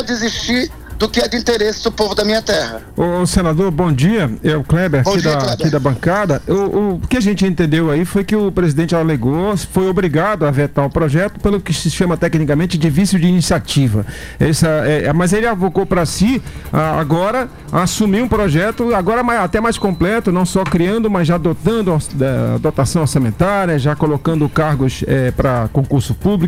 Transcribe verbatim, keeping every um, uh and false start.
desistir do que é de interesse do povo da minha terra. Ô, senador, bom dia. É o Kleber, bom aqui, dia, da, Kleber. aqui da bancada. O, o que a gente entendeu aí foi que o presidente alegou, foi obrigado a vetar o projeto pelo que se chama tecnicamente de vício de iniciativa. Essa, é, mas ele avocou para si a, agora a assumir um projeto agora mais, até mais completo, não só criando, mas já dotando a dotação orçamentária, já colocando cargos é, para concurso público.